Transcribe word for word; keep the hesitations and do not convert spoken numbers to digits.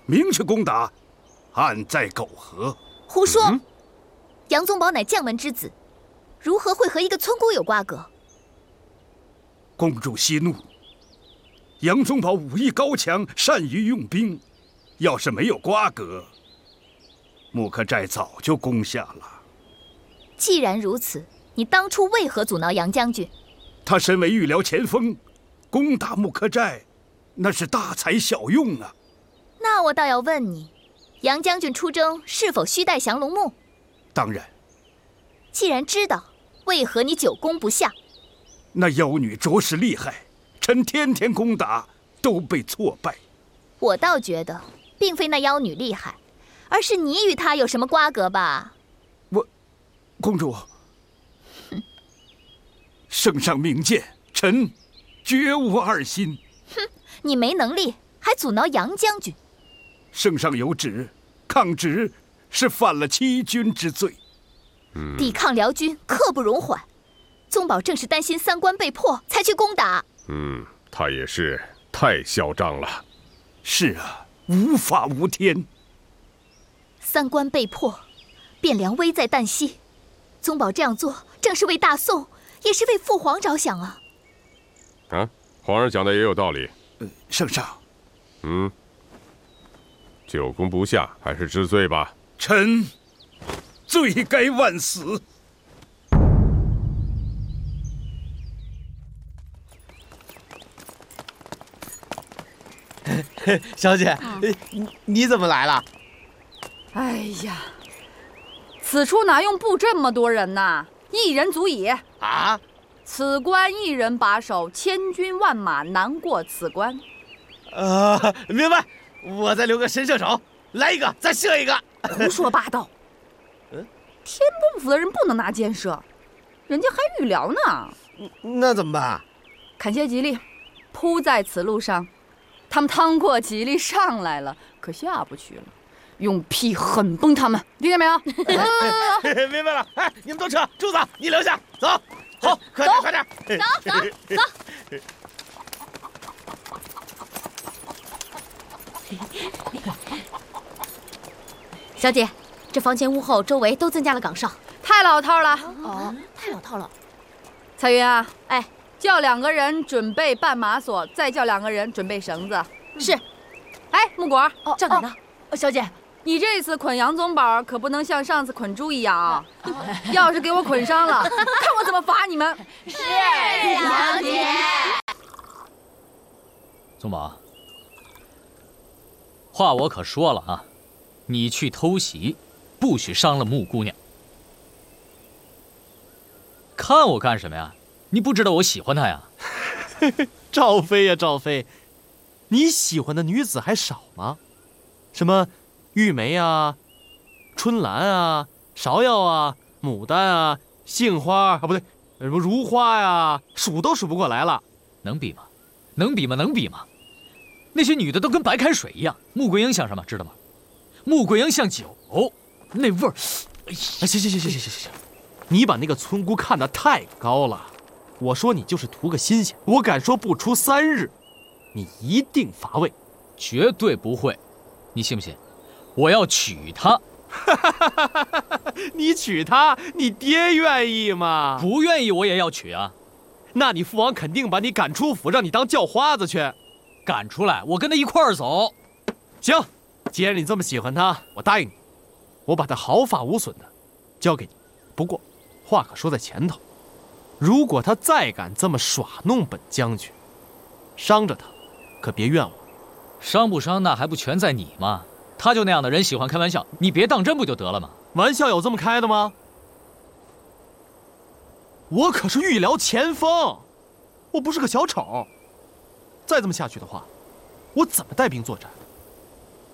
明去攻打，暗在苟合。 胡说！ 嗯、 杨宗保乃将门之子，如何会和一个村姑有瓜葛？ 公主息怒。杨宗保武艺高强，善于用兵，要是没有瓜葛，木克寨早就攻下了。 既然如此，你当初为何阻挠杨将军？ 他身为御辽前锋，攻打木克寨，那是大材小用啊。 那我倒要问你，杨将军出征是否须带降龙木？ 当然。 既然知道，为何你久攻不下？ 那妖女着实厉害，臣天天攻打都被挫败。 我倒觉得，并非那妖女厉害，而是你与她有什么瓜葛吧？ 我，公主，圣上明鉴，臣绝无二心。 哼，你没能力，还阻挠杨将军。 圣上有旨，抗旨是犯了欺君之罪。 嗯、抵抗辽军，刻不容缓。宗保正是担心三关被破，才去攻打。 嗯，他也是太嚣张了。 是啊，无法无天。 三关被破，汴梁危在旦夕。宗保这样做，正是为大宋，也是为父皇着想啊。 啊，皇上讲的也有道理。 呃，圣上。 嗯。久攻不下，还是知罪吧。 臣罪该万死。 小姐，你你怎么来了？ 哎呀，此处哪用布这么多人呐？一人足矣。 啊！ 此关一人把守，千军万马难过此关。 呃，明白。我再留个神射手，来一个，再射一个。 胡说八道！嗯，天都府的人不能拿箭射，人家还预疗呢。 那怎么办？ 砍些吉利，铺在此路上。他们趟过吉利上来了，可下不去了。用屁狠崩他们，听见没有？ 明白了。哎，你们都撤，柱子你留下，走。好，快点，快点， 走走走。 小姐，这房前屋后周围都增加了岗哨， 太老套了。 哦，太老套了。 彩云啊，哎，叫两个人准备绊马索，再叫两个人准备绳子。 是。 哎，木果， 哦，赵奶奶，哦，小姐， 你这次捆杨宗保可不能像上次捆猪一样啊！要是给我捆伤了，看我怎么罚你们！ 是，小姐。 宗保，话我可说了啊，你去偷袭，不许伤了穆姑娘。看我干什么呀？你不知道我喜欢她呀？ 赵飞呀，赵飞，你喜欢的女子还少吗？什么玉梅啊、春兰啊、芍药啊、牡丹啊、杏花啊，不对，什么如花呀，数都数不过来了。 能比吗？能比吗？能比吗？那些女的都跟白开水一样。穆桂英像什么？知道吗？穆桂英像酒，那味儿。 哎，行行行行行行行，你把那个村姑看得太高了。我说你就是图个新鲜，我敢说不出三日，你一定乏味。 绝对不会，你信不信？我要娶她。 你娶她，你爹愿意吗？ 不愿意我也要娶啊。 那你父王肯定把你赶出府，让你当叫花子去。 赶出来，我跟他一块儿走。 行，既然你这么喜欢他，我答应你，我把他毫发无损的交给你。不过，话可说在前头，如果他再敢这么耍弄本将军，伤着他，可别怨我。 伤不伤，那还不全在你吗？他就那样的人，喜欢开玩笑，你别当真不就得了吗？ 玩笑有这么开的吗？我可是御辽前锋，我不是个小丑。再这么下去的话，我怎么带兵作战？